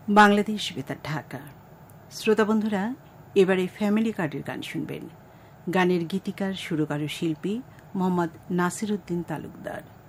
বাংলাদেশ বেতার ঢাকা। শ্রোতা বন্ধুরা, এবারে ফ্যামিলি কার্ডের গান শুনবেন। গানের গীতিকার সুরকার ও শিল্পী মোহাম্মদ নাসির উদ্দিন তালুকদার।